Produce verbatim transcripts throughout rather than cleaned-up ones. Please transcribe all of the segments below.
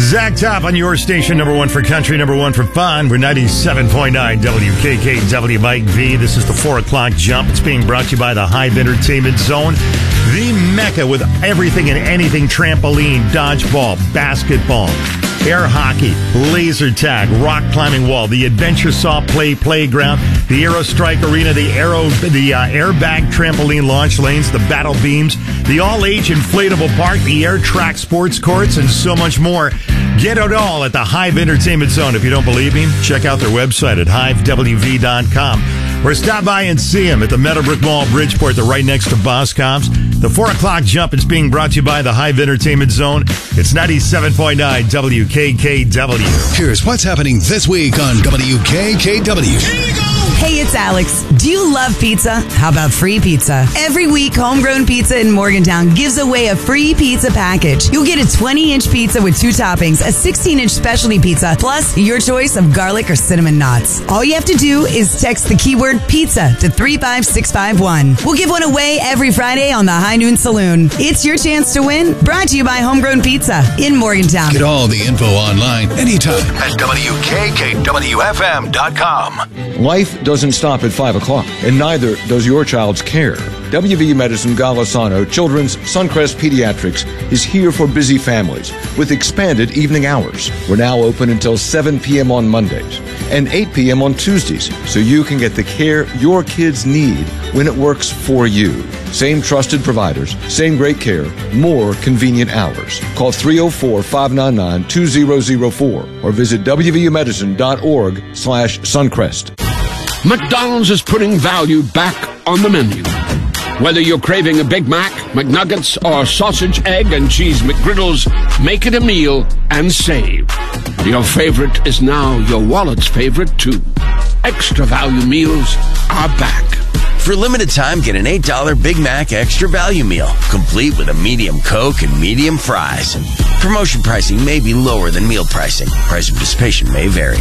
Zach Top on your station, number one for country, number one for fun. We're ninety-seven point nine W K K W Mike V. This is the four o'clock jump. It's being brought to you by the Hive Entertainment Zone, the mecca with everything and anything trampoline, dodgeball, basketball, air hockey, laser tag, rock climbing wall, the Adventure Saw Play Playground, the Aero Strike Arena, the Aero, the uh, airbag trampoline launch lanes, the battle beams, the all-age inflatable park, the Air Track sports courts, and so much more. Get it all at the Hive Entertainment Zone. If you don't believe me, check out their website at hive w v dot com. Or stop by and see them at the Meadowbrook Mall, Bridgeport. They're right next to Boscom's. The four o'clock jump is being brought to you by the Hive Entertainment Zone. It's ninety-seven point nine W K K W. Here's what's happening this week on W K K W. Hey, it's Alex. Do you love pizza? How about free pizza? Every week, Homegrown Pizza in Morgantown gives away a free pizza package. You'll get a twenty-inch pizza with two toppings, a sixteen-inch specialty pizza, plus your choice of garlic or cinnamon knots. All you have to do is text the keyword pizza to three five six five one. We'll give one away every Friday on the High Noon Saloon. It's your chance to win. Brought to you by Homegrown Pizza in Morgantown. Get all the info online anytime at W K K W F M dot com. Life doesn't stop at five o'clock, and neither does your child's care. W V U Medicine Golisano Children's Suncrest Pediatrics is here for busy families with expanded evening hours. We're now open until seven p.m. on Mondays and eight p.m. on Tuesdays, so you can get the care your kids need when it works for you. Same trusted providers, same great care, more convenient hours. Call three oh four, five nine nine, two oh oh four or visit w v u medicine dot org slash Suncrest. McDonald's is putting value back on the menu. Whether you're craving a Big Mac, McNuggets, or sausage, egg, and cheese McGriddles, make it a meal and save. Your favorite is now your wallet's favorite, too. Extra value meals are back. For a limited time, get an eight dollar Big Mac Extra Value Meal, complete with a medium Coke and medium fries. Promotion pricing may be lower than meal pricing. Price of participation may vary.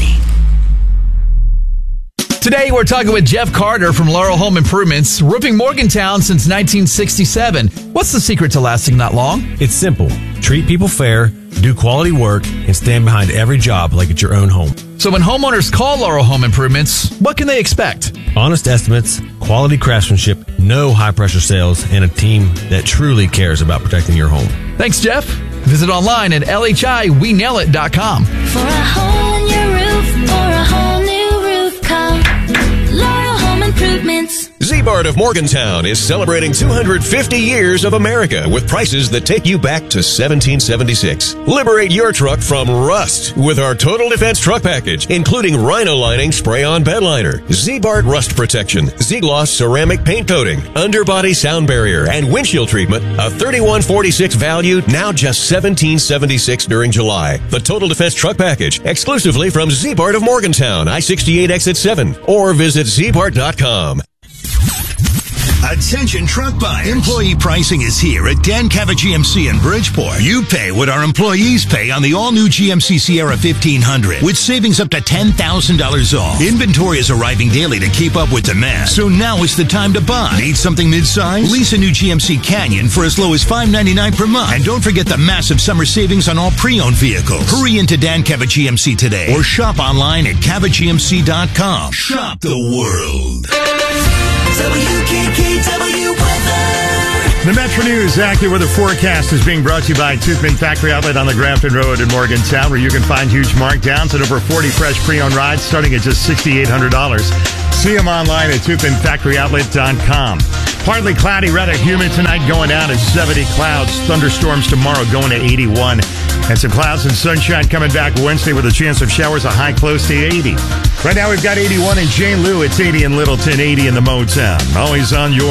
Today, we're talking with Jeff Carter from Laurel Home Improvements, roofing Morgantown since nineteen sixty-seven. What's the secret to lasting that long? It's simple. Treat people fair, do quality work, and stand behind every job like it's your own home. So when homeowners call Laurel Home Improvements, what can they expect? Honest estimates, quality craftsmanship, no high-pressure sales, and a team that truly cares about protecting your home. Thanks, Jeff. Visit online at L H I we nail it dot com. For a hole in your roof or a whole new roof, call Laurel Home Improvements. Z-Bart of Morgantown is celebrating two hundred fifty years of America with prices that take you back to seventeen seventy-six. Liberate your truck from rust with our Total Defense Truck Package, including Rhino Lining Spray-On Bed Liner, Z-Bart Rust Protection, Z-Gloss Ceramic Paint Coating, Underbody Sound Barrier, and Windshield Treatment. A thirty-one forty-six value, now just seventeen seventy-six during July. The Total Defense Truck Package, exclusively from Z-Bart of Morgantown, I sixty-eight Exit seven, or visit z bart dot com. Attention truck buyers. Employee pricing is here at Dan Cava G M C in Bridgeport. You pay what our employees pay on the all-new G M C Sierra fifteen hundred with savings up to ten thousand dollars off. Inventory is arriving daily to keep up with demand, so now is the time to buy. Need something mid-size? Lease a new G M C Canyon for as low as five ninety-nine per month. And don't forget the massive summer savings on all pre-owned vehicles. Hurry into Dan Cava G M C today or shop online at cava g m c dot com. Shop the world. W K K W weather. The Metro News AccuWeather forecast is being brought to you by Toothman Factory Outlet on the Grafton Road in Morgantown, where you can find huge markdowns and over forty fresh pre-owned rides starting at just six thousand eight hundred dollars. See them online at toothman factory outlet dot com. Partly cloudy, rather humid tonight, going down to seventy clouds. Thunderstorms tomorrow going to eighty-one. And some clouds and sunshine coming back Wednesday with a chance of showers, a high close to eighty. Right now we've got eighty-one in Jane Lou. It's eighty in Littleton, eighty in the Motown. Always on your